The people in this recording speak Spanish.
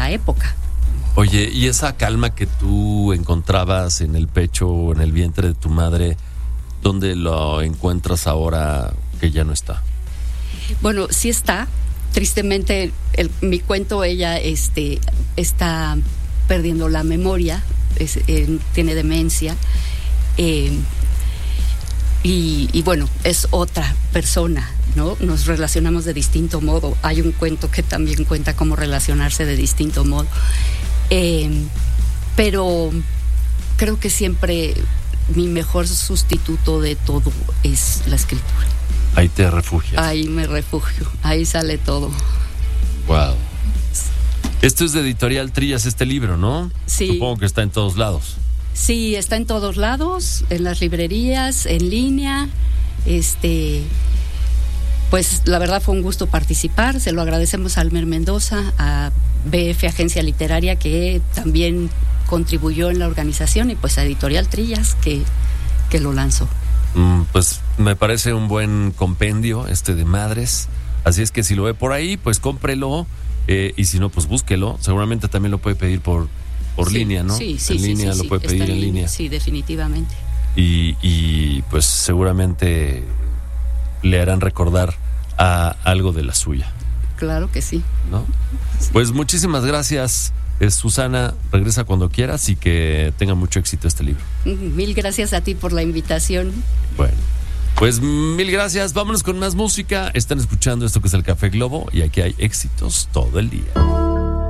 la época. Oye, ¿y esa calma que tú encontrabas en el pecho o en el vientre de tu madre, dónde lo encuentras ahora que ya no está? Bueno, sí está. Tristemente, mi cuento, ella está perdiendo la memoria, tiene demencia, y bueno, es otra persona, ¿no? Nos relacionamos de distinto modo. Hay un cuento que también cuenta cómo relacionarse de distinto modo. Pero creo que siempre mi mejor sustituto de todo es la escritura. Ahí te refugias. Ahí me refugio, ahí sale todo. Wow. Esto es de Editorial Trillas, este libro, ¿no? Sí. Supongo que está en todos lados. Sí, está en todos lados, en las librerías, en línea. Pues la verdad fue un gusto participar. Se lo agradecemos a Almer Mendoza, a BF Agencia Literaria, que también contribuyó en la organización, y pues a Editorial Trillas, que lo lanzó. Pues me parece un buen compendio de madres. Así es que si lo ve por ahí, pues cómprelo. Y si no, pues búsquelo. Seguramente también lo puede pedir por sí, línea, ¿no? Sí, en línea lo puede pedir en línea. Sí, definitivamente. Y pues seguramente le harán recordar a algo de la suya. Claro que sí. ¿No? Sí. Pues muchísimas gracias, Susana. Regresa cuando quieras y que tenga mucho éxito este libro. Mil gracias a ti por la invitación. Bueno, pues mil gracias. Vámonos con más música. Están escuchando esto que es el Café Globo y aquí hay éxitos todo el día.